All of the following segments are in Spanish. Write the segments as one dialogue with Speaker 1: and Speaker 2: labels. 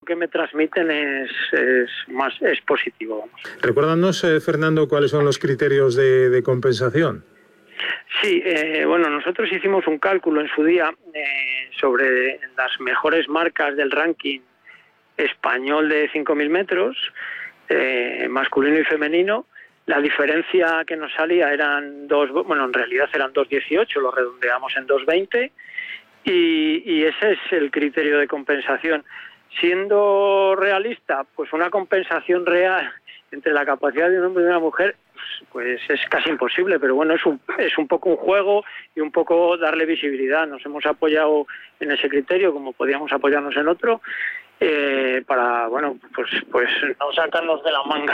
Speaker 1: que me transmiten es positivo.
Speaker 2: Recuérdanos, Fernando, cuáles son los criterios de compensación.
Speaker 1: Sí, bueno, nosotros hicimos un cálculo en su día sobre las mejores marcas del ranking español de 5.000 metros, masculino y femenino. La diferencia que nos salía eran en realidad eran 2.18, lo redondeamos en 2.20, y ese es el criterio de compensación. Siendo realista, pues una compensación real entre la capacidad de un hombre y de una mujer, pues es casi imposible, pero bueno, es un poco un juego y un poco darle visibilidad. Nos hemos apoyado en ese criterio, como podíamos apoyarnos en otro, para, bueno, pues no sacarnos de la manga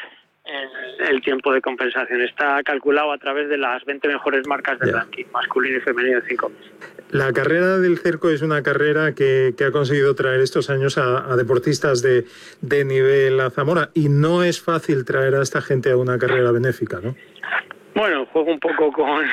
Speaker 1: el tiempo de compensación. Está calculado a través de las 20 mejores marcas del ranking, masculino y femenino de 5.000.
Speaker 2: La carrera del cerco es una carrera que ha conseguido traer estos años a deportistas de nivel a Zamora, y no es fácil traer a esta gente a una carrera benéfica, ¿no?
Speaker 1: Bueno, juego un poco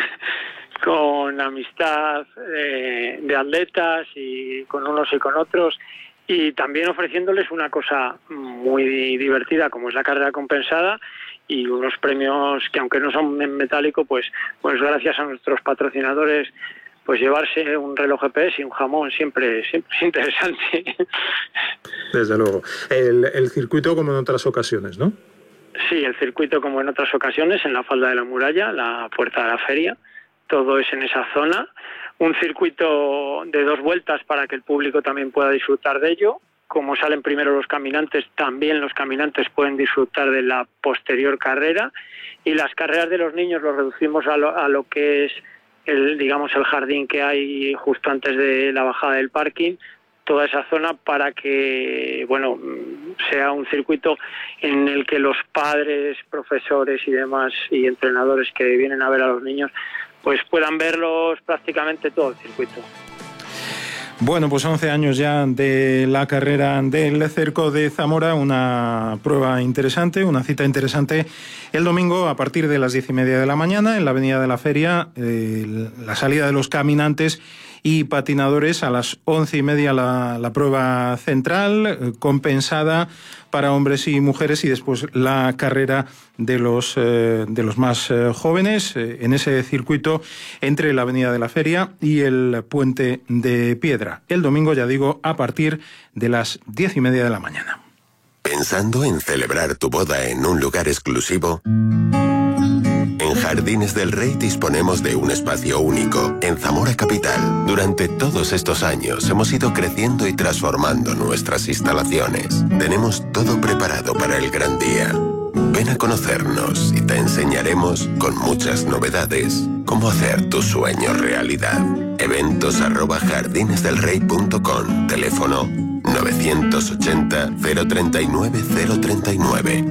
Speaker 1: con amistad de atletas y con unos y con otros, y también ofreciéndoles una cosa muy divertida como es la carrera compensada y unos premios que, aunque no son en metálico, pues gracias a nuestros patrocinadores, pues llevarse un reloj GPS y un jamón siempre es interesante.
Speaker 2: Desde luego. El circuito como en otras ocasiones, ¿no?
Speaker 1: Sí, el circuito como en otras ocasiones, en la falda de la muralla, la puerta de la feria, todo es en esa zona. Un circuito de 2 vueltas para que el público también pueda disfrutar de ello. Como salen primero los caminantes, también los caminantes pueden disfrutar de la posterior carrera. Y las carreras de los niños los reducimos a lo que es el jardín que hay justo antes de la bajada del parking, toda esa zona, para que, bueno, sea un circuito en el que los padres, profesores y demás y entrenadores que vienen a ver a los niños pues puedan verlos prácticamente todo el circuito.
Speaker 2: Bueno, pues 11 años ya de la carrera del cerco de Zamora, una prueba interesante, una cita interesante el domingo a partir de las 10:30 de la mañana en la Avenida de la Feria, la salida de los caminantes y patinadores a las 11:30 la prueba central, compensada para hombres y mujeres, y después la carrera de los más jóvenes en ese circuito entre la Avenida de la Feria y el Puente de Piedra. El domingo, ya digo, a partir de las 10:30 de la mañana.
Speaker 3: ¿Pensando en celebrar tu boda en un lugar exclusivo? En Jardines del Rey disponemos de un espacio único en Zamora Capital. Durante todos estos años hemos ido creciendo y transformando nuestras instalaciones. Tenemos todo preparado para el gran día. Ven a conocernos y te enseñaremos, con muchas novedades, cómo hacer tu sueño realidad. eventos@jardinesdelrey.com. Teléfono 980 039 039.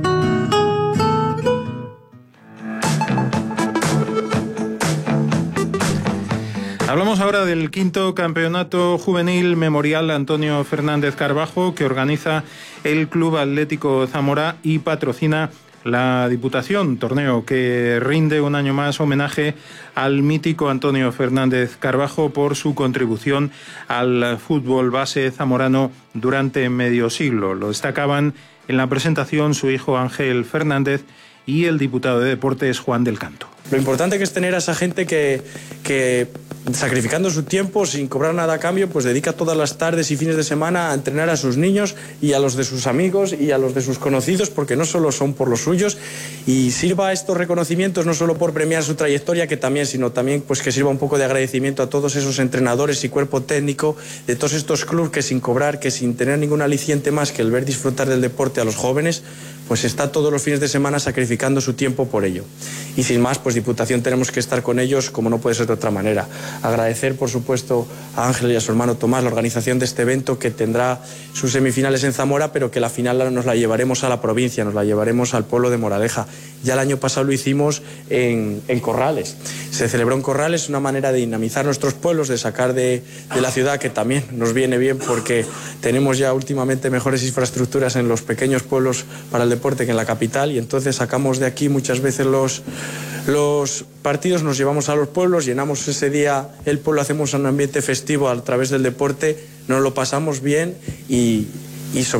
Speaker 2: Hablamos ahora del 5º Campeonato Juvenil Memorial Antonio Fernández Carbajo, que organiza el Club Atlético Zamora y patrocina la Diputación, torneo que rinde un año más homenaje al mítico Antonio Fernández Carbajo por su contribución al fútbol base zamorano durante medio siglo. Lo destacaban en la presentación su hijo Ángel Fernández y el diputado de Deportes Juan del Canto.
Speaker 4: Lo importante que es tener a esa gente que sacrificando su tiempo sin cobrar nada a cambio, pues dedica todas las tardes y fines de semana a entrenar a sus niños y a los de sus amigos y a los de sus conocidos, porque no solo son por los suyos, y sirva estos reconocimientos no solo por premiar su trayectoria, que también, sino también pues que sirva un poco de agradecimiento a todos esos entrenadores y cuerpo técnico de todos estos clubes que sin cobrar, que sin tener ningún aliciente más que el ver disfrutar del deporte a los jóvenes, pues está todos los fines de semana sacrificando su tiempo por ello. Y sin más, pues Diputación tenemos que estar con ellos como no puede ser de otra manera. Agradecer, por supuesto, a Ángel y a su hermano Tomás la organización de este evento, que tendrá sus semifinales en Zamora, pero que la final nos la llevaremos a la provincia, nos la llevaremos al pueblo de Moraleja. Ya el año pasado lo hicimos en Corrales. Se celebró en Corrales, una manera de dinamizar nuestros pueblos, de sacar de la ciudad, que también nos viene bien porque tenemos ya últimamente mejores infraestructuras en los pequeños pueblos para el deporte que en la capital, y entonces sacamos de aquí muchas veces los partidos, nos llevamos a los pueblos, llenamos ese día el pueblo, hacemos un ambiente festivo a través del deporte, nos lo pasamos bien y sobre